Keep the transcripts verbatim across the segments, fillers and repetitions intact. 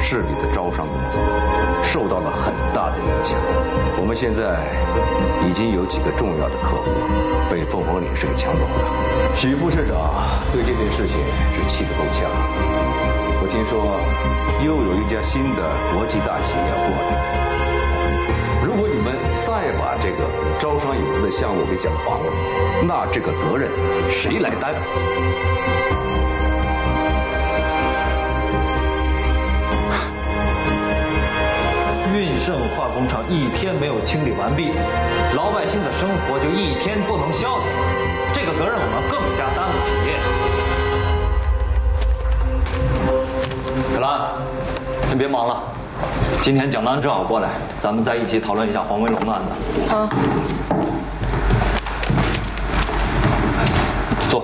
市里的招商工作受到了很大的影响。我们现在已经有几个重要的客户被凤凰岭市给抢走了。许副市长对这件事情是气得够呛。我听说又有一家新的国际大企业要过来，如果你们再把这个招商引资的项目给搅黄了，那这个责任谁来担？ 运盛化工厂一天没有清理完毕，老百姓的生活就一天不能消停，这个责任我们更加担不起。小兰，先别忙了，今天蒋丹正好过来，咱们再一起讨论一下黄维龙的案子。 好。 坐。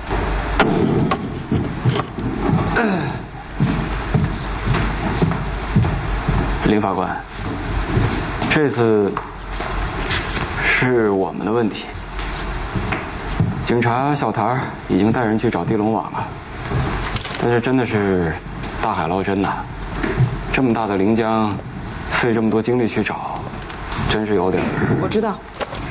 林法官，这次是我们的问题。警察小谭已经带人去找地龙网了，但是真的是大海捞针呐！这么大的临江，费这么多精力去找，真是有点…… 我知道，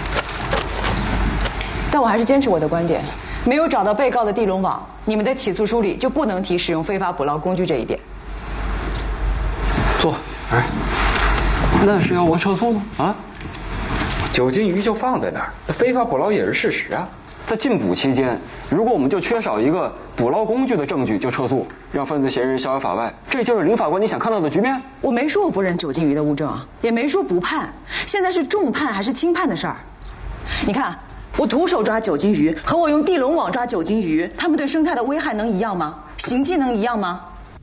但我还是坚持我的观点，没有找到被告的地龙网，你们的起诉书里就不能提使用非法捕捞工具这一点。 坐。哎，那是要我撤诉吗？啊？ 九斤鱼就放在那儿，非法捕捞也是事实啊。 在禁捕期间，如果我们就缺少一个捕捞工具的证据就撤诉，让犯罪嫌疑人逍遥法外，这就是林法官你想看到的局面？ 我没说我不认九斤鱼的物证，也没说不判，现在是重判还是轻判的事儿。你看，我徒手抓九斤鱼和我用地龙网抓九斤鱼，他们对生态的危害能一样吗？刑期能一样吗？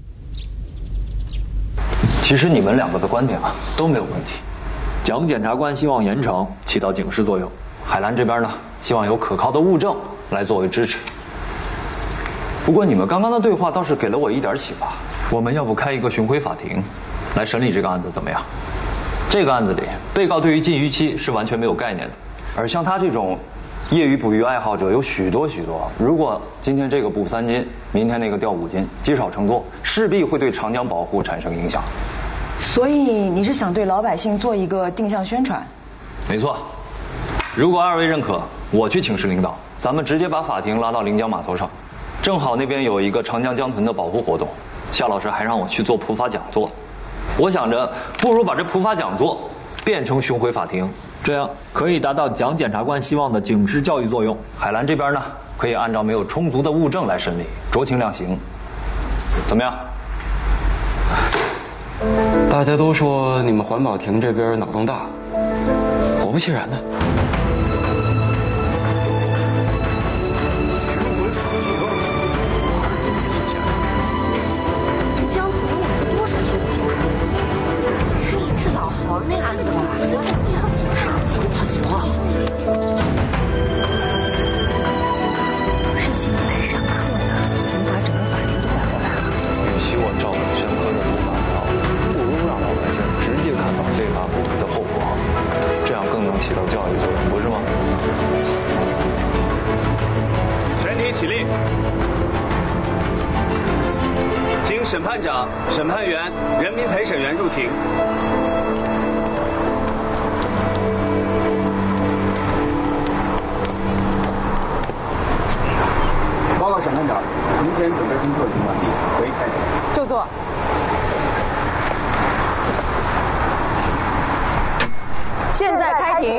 其实你们两个的观点啊都没有问题。蒋检察官希望严惩起到警示作用，海兰这边呢希望有可靠的物证来作为支持。不过你们刚刚的对话倒是给了我一点启发，我们要不开一个巡回法庭来审理这个案子怎么样？这个案子里，被告对于禁渔期是完全没有概念的，而像他这种业余捕鱼爱好者有许多许多。如果今天这个捕三斤，明天那个钓五斤，积少成多，势必会对长江保护产生影响。 所以你是想对老百姓做一个定向宣传？ 没错。如果二位认可，我去请示领导，咱们直接把法庭拉到临江码头上，正好那边有一个长江江豚的保护活动，夏老师还让我去做普法讲座。我想着，不如把这普法讲座变成巡回法庭，这样可以达到蒋检察官希望的警示教育作用。海兰这边呢，可以按照没有充足的物证来审理，酌情量刑，怎么样？ 大家都说你们环保庭这边脑洞大，果不其然呢。 这江豚我们多少年不见了？事情是老黄那案子吧？是判刑了。是请你来上课的，怎么把整个法庭都带过来了？ 与其我照本宣科的读法条，不如让老百姓直接看到非法捕鱼的后果，这样更能起到教育作用，不是吗？ 全体起立，请审判长、审判员、人民陪审员入庭。 报告审判长，明天准备工作已经完毕，可以开始。 就坐。现在开庭。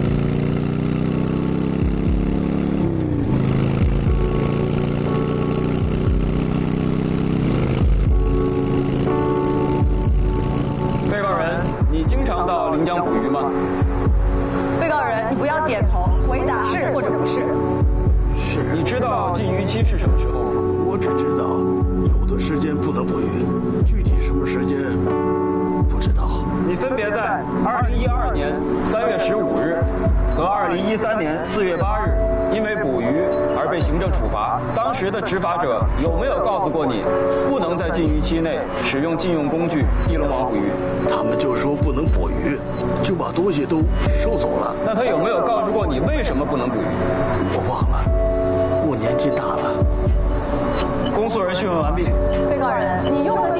被告人，你经常到临江捕鱼吗？ 被告人，你不要点头，回答是或者不是。 是。你知道禁渔期是什么时候吗？ 我只知道有的时间不能捕鱼，具体什么时间不知道。 你分别在二零一二年三月十五日和二零一三年四月八日因为捕鱼而被行政处罚。当时的执法者有没有告诉过你，不能在禁渔期内使用禁用工具地龙网捕鱼？ 他们就说不能捕鱼，就把东西都收走了。 那他有没有告诉过你为什么不能捕鱼？ 我忘了，我年纪大了。 公诉人讯问完毕。 被告人，你用的